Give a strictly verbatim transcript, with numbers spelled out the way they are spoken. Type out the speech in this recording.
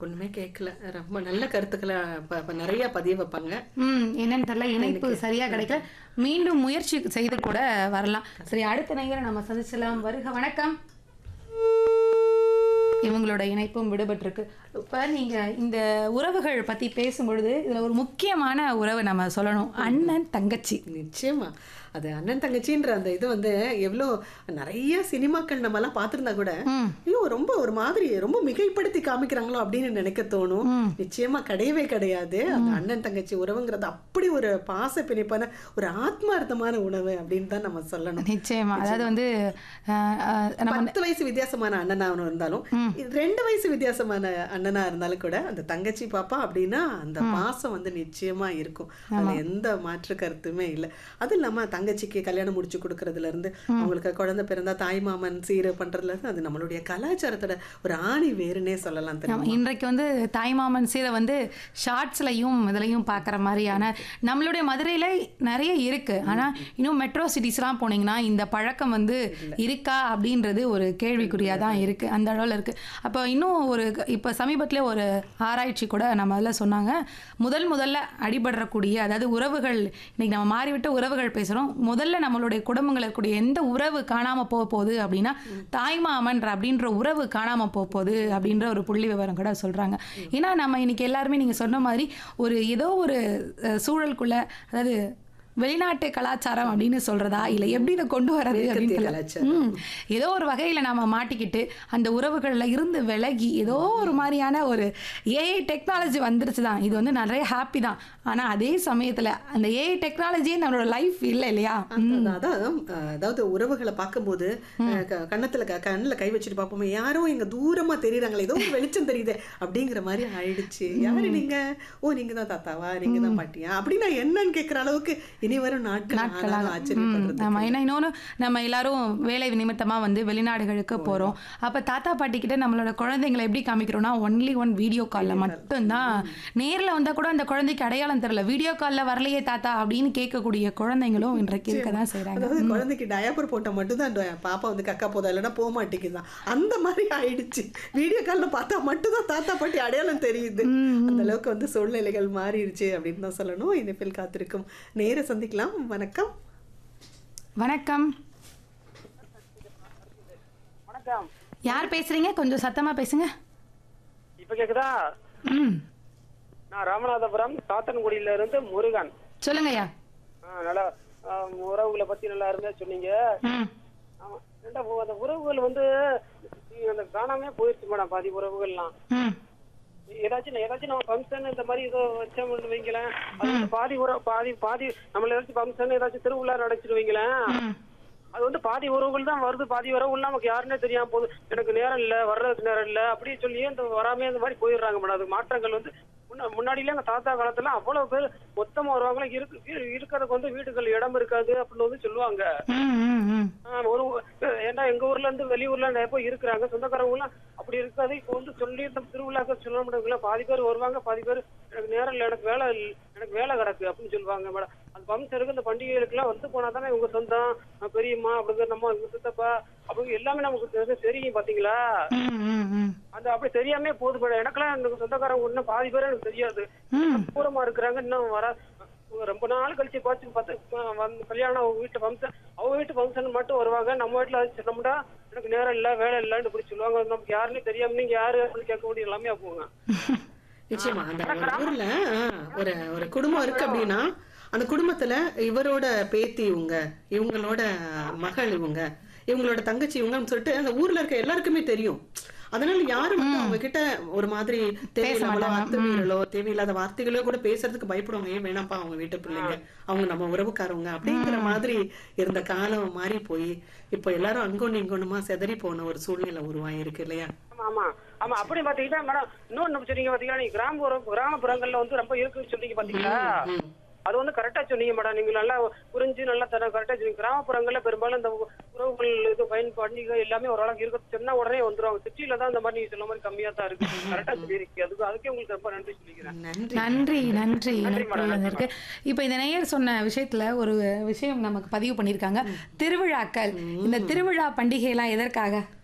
ஒண்ணுமே கேட்கல. ரொம்ப நல்ல கருத்துக்கள ப ப நெறைய பதிய வைப்பாங்க. ம். என்னன்னு தெரியல. இணைப்பு எனக்கு சரியா கிடைக்கல. மீண்டும் முயற்சி செய்து கூட வரலாம். சரி, அடுத்த நேயரை நம்ம சந்திச்சலாம். வருக வணக்கம். இவங்களோட இணைப்பும் விடுபட்டிருக்கு. இப்ப நீங்க இந்த உறவுகள் பத்தி பேசும்பொழுது, இதுல ஒரு முக்கியமான உறவு நம்ம சொல்லணும். அண்ணன், தங்கச்சி. நிச்சயமா. அது அண்ணன் தங்கச்சின்ற அந்த இது வந்து எவ்வளோ நெறைய சினிமாக்கள் நம்மலாம் பார்த்துருந்தா கூட, ம். ஐயோ! ரொம்ப ஒரு மாதிரி ரொம்ப மிகைப்படுத்தி காமிக்கிறாங்களோ அப்படின்னு நினைக்க தோணும். ம். நிச்சயமா கிடையவே கிடையாது. அந்த அண்ணன் தங்கச்சி உறவுங்கிறது அப்படி ஒரு பாச பிணைப்பான ஒரு ஆத்மார்த்தமான உணவு அப்படின்னு தான் நம்ம சொல்லணும். நிச்சயமா. அதாவது வந்து அ, அ, நம்ம பத்து வயசு வித்தியாசமான அண்ணனா இருந்தாலும், ம். இது ரெண்டு வயசு வித்தியாசமான அண்ணனா இருந்தாலும் கூட, அந்த தங்கச்சி பாப்பா அப்படின்னா அந்த பாசம் வந்து நிச்சயமா இருக்கும். அதுல எந்த மாற்று கருத்துமே இல்ல. அது இல்லாம தங்கச்சிக்கு கல்யாணம் முடிச்சு கொடுக்கறதுல இருந்து, அவங்களுக்கு குழந்தை பிறந்தா தாய் மாமன் சீர் பண்றதுல இருந்து, அது நம்மளுடைய கலாச்சாரத்தோட ஒரு ஆணி வேறுனே சொல்லலாம் ஆமா, தெரியுமா? இன்றைக்கு வந்து தாய்மாமன் சீரை வந்து ஷார்ட்ஸ்லையும் இதுலையும் பார்க்குற மாதிரியான நம்மளுடைய மதுரையில் நிறைய இருக்கு. ஆனால் இன்னும் மெட்ரோ சிட்டிஸ்லாம் போனீங்கன்னா இந்த பழக்கம் வந்து இருக்கா அப்படின்றது ஒரு கேள்விக்குறியாக தான் இருக்கு. அந்த அளவில் இருக்கு. அப்போ இன்னும் ஒரு இப்போ சமீபத்தில் ஒரு ஆராய்ச்சி கூட நம்ம அதில் சொன்னாங்க. முதல் முதல்ல அடிபடுறக்கூடிய, அதாவது உறவுகள், இன்னைக்கு நம்ம மாறிவிட்ட உறவுகள் பேசுகிறோம். முதல்ல நம்மளுடைய குடும்பங்கள் இருக்கக்கூடிய எந்த உறவு காணாமல் போக போகுது அப்படின்னா தாய்மாமன்ற அப்படின்ற உறவு காணாமல் போக போகுது அப்படின்ற ஒரு புள்ளி விவரம் கூட சொல்கிறாங்க. ஏன்னா நம்ம இன்னைக்கு எல்லாருமே நீங்கள் சொன்ன மாதிரி ஒரு ஏதோ ஒரு அஹ், சூழலுக்குள்ள, அதாவது வெளிநாட்டு கலாச்சாரம் அப்படின்னு சொல்றதா இல்லை எப்படி இதை கொண்டு வர்றது அப்படின்னு மேற்கத்திய தெரியல. கலாச்சாரம். ம். ஏதோ ஒரு வகையில் நம்ம மாட்டிக்கிட்டு அந்த உறவுகளில் இருந்து விலகி ஏதோ ஒரு மாதிரியான ஒரு ஏஐ டெக்னாலஜி வந்துருச்சு தான். இது வந்து நிறைய ஹாப்பி தான். ஆனால் அதே சமயத்தில் அந்த ஏஐ டெக்னாலஜியே நம்மளோட லைஃப் இல்லை இல்லையா? அதான் அதான், அஹ், அதாவது உறவுகளை பார்க்கும்போது அஹ், க- கன்னத்துல க- கண்ணுல கை வச்சுட்டு பார்ப்போமே, யாரோ எங்க தூரமா தெரியுறாங்களே, ஏதோ ஒரு வெளிச்சம் தெரியுது அப்படிங்கிற மாதிரி ஆயிடுச்சு. யாரு நீங்க? ஓ, நீங்க தான் தாத்தாவா, நீங்க தான் பாட்டியா அப்படின்னா என்னன்னு கேட்கிற அளவுக்கு இனி வரும் நாட்கள் நாட்களாக ஆனாலும் ஆச்சரியப்படுறது. ஆமாம். ஏன்னா இன்னொன்று, நம்ம எல்லாரும் வேலை நிமித்தமாக வந்து வெளிநாடுகளுக்கு போகிறோம். அப்போ தாத்தா பாட்டி கிட்ட நம்மளோட குழந்தைங்களை எப்படி காமிக்கிறோம்னா ஒன்லி ஒன் வீடியோ காலில் மட்டும்தான். நேரில் வந்தால் கூட அந்த குழந்தைக்கு அடையாளம் தெரியல. வீடியோ காலில் வரலையே தாத்தா அப்படின்னு கேட்கக்கூடிய குழந்தைங்களும் இன்றைக்கு இருக்க தான் செய்கிறாங்க. அதாவது குழந்தைக்கு டயப்பர் போட்டா மட்டும்தான் ட- பாப்பா வந்து கக்கா போதா, இல்லைன்னா போக மாட்டேங்குதான். அந்த மாதிரி ஆயிடுச்சு. வீடியோ கால்ல பார்த்தா மட்டும்தான் தாத்தா பாட்டி அடையாளம் தெரியுது. அந்த அளவுக்கு வந்து சூழ்நிலைகள் மாறிடுச்சு அப்படின்னு தான் சொல்லணும். இனிப்பில் காத்திருக்கும் நேர சந்திக்கலாம். வணக்கம். வணக்கம். வணக்கம். யார் பேசுறீங்க? கொஞ்சம் சத்தமா பேசுங்க. இப்ப கேக்குதா? ம். நான் ராமநாதபுரம் சாத்தன்குடியில இருந்து முருகன். சொல்லுங்கய்யா. ஆ, நல்லா ஆ, உறவுகளை பத்தி நல்லா இருந்தா சொன்னீங்க. ம். ஆமா. ரெண்டா, அந்த உறவுகள் வந்து நீங்க அந்த காணாமே போயிருச்சு மேடம், பாதி உறவுகள்லாம். ம். ஏதாச்சும் ஏதாச்சும் நம்ம ஃபங்க்ஷன் இந்த மாதிரி ஏதோ வச்சோம்னு வைங்களேன், அது வந்து பாதி உறவு பாதி பாதி நம்மள ஏதாச்சும் ஃபங்க்ஷன் ஏதாச்சும் திருவிழா நடச்சிட்டு வைங்களேன், ம். அது வந்து பாதி உறவுகள் தான் வருது. பாதி உறவுகள் நமக்கு யாருன்னே தெரியாம போகுது. எனக்கு நேரம் இல்ல, வர்றதுக்கு நேரம் இல்ல அப்படியே சொல்லியே இந்த வராமே இந்த மாதிரி போயிடுறாங்க மேடம். அது மாற்றங்கள் வந்து முன்ன- முன்னாடியில எங்க தாத்தா காலத்துல அவ்வளவு பேர் மொத்தமா வருவாங்களா, இருக்கு இரு- இருக்கிறதுக்கு வந்து வீட்டுகள் இடம் இருக்காது அப்படின்னு வந்து சொல்லுவாங்க. ம். ம். ம். ஆ, ஒரு ஏன்னா எங்க ஊர்ல இருந்து வெளியூர்ல நிறைய பேர் இருக்கிறாங்க, சொந்தக்காரங்க எல்லாம் அப்படி இருக்காது. இப்போ வந்து சொல்லி இந்த திருவிழாக்கள் சொல்ல முடியல, பாதி பேர் வருவாங்க, பாதி பேர் எனக்கு நேரம் இல்லை, எனக்கு வேலை இல்ல, எனக்கு வேலை கிடக்கு அப்படின்னு சொல்லுவாங்க மேடம். அந்த ஃபங்க்ஷனுக்கு இந்த பண்டிகைகளுக்குலாம் வந்து போனா தானே இவங்க சொந்தம், அஹ் பெரியம்மா அப்படிங்கிற நம்ம இவங்க சித்தப்பா அப்படி எல்லாமே நமக்கு தெரி- தெரியும் பாத்தீங்களா. ம். ம். ம். அந்த அப்படி தெரியாமே போகுது மேடம். எனக்கெல்லாம் எனக்கு சொந்தக்காரங்க இன்னும் பாதி பேர் எனக்கு தெரியாது, ம். தூரமா இருக்கிறாங்க. இன்னும் வர ரொம்ப நாள் கழிச்சு பார்த்து பார்த்து வந்து கல்யாணம் அவங்க வீட்டு ஃபங்க்ஷன் அவங்க வீட்டு ஃபங்க்ஷன் மட்டும் வருவாங்க. நம்ம வீட்டுல சொன்னோம்னா எனக்கு நேரம் இல்ல, வேலை இல்லைன்னு இப்படி சொல்லுவாங்க. நமக்கு யாருன்னு தெரியாம நீங்க யாரு அப்படின்னு கேட்க வேண்டிய எல்லாமே போங்க. நிச்சயமா அந்த ஒரு ஊர்ல ஆ, ஒரு ஒரு குடும்பம் இருக்கு அப்படின்னா, அந்த குடும்பத்துல இவரோட பேத்தி இவங்க, இவங்களோட மகள் இவங்க, இவங்களோட தங்கச்சி இவங்கன்னு சொல்லிட்டு அந்த ஊர்ல இருக்க எல்லாருக்குமே தெரியும். அதனால யாரும் வந்து அவங்க கிட்ட ஒரு மாதிரி தேவையில்லாமலோ அத்துமீறலோ தேவையில்லாத வார்த்தைகளோ கூட பேசுறதுக்கு பயப்படுவாங்க. ஏன் வேணாப்பா, அவங்க வீட்டு பிள்ளைங்க, அவங்க நம்ம உறவுக்காரவங்க அப்படிங்கிற மாதிரி இருந்த காலம் மாறி போய் இப்போ எல்லாரும் அங்கொன்னு இங்கொன்னுமா செதறி போன ஒரு சூழ்நிலை உருவாயிருக்கு இல்லையா? ஆமா ஆமா ஆமா அப்படி பாத்தீங்கன்னா மேடம், இன்னொன்னு சொன்னீங்க பாத்தீங்களா, நீங்க கிராமப்புற கிராமப்புறங்கள்ல வந்து ரொம்ப இருக்குன்னு சொன்னீங்க பாத்தீங்களா. ம். அது வந்து கரெக்டா சொன்னீங்க மேடம். நீங்க நல்லா புரிஞ்சு நல்லா தர கரெக்டா சொன்னீங்க. கிராமப்புறங்கள்ல பெரும்பாலும் இந்த உறவுகள் இது பயன் பண்டிகை எல்லாமே ஓரளவுக்கு இருக்கு, சொன்னா உடனே வந்துருவாங்க. சிட்டியில தான் இந்த மாதிரி நீங்க சொன்ன மாதிரி கம்மியா தான் இருக்கு. கரெக்டா சொல்லியிருக்கு. அதுக்கு அதுக்கே உங்களுக்கு ரொம்ப நன்றி சொல்லிக்கிறேன். நன்றி. நன்றி நன்றி நன்றி மேடம், நன்றி இருக்கு. இப்போ இந்த நேயர் சொன்ன விஷயத்துல ஒரு விஷயம் நமக்கு பதிவு பண்ணியிருக்காங்க. திருவிழாக்கள், இந்த திருவிழா பண்டிகை எல்லாம் எதற்காக?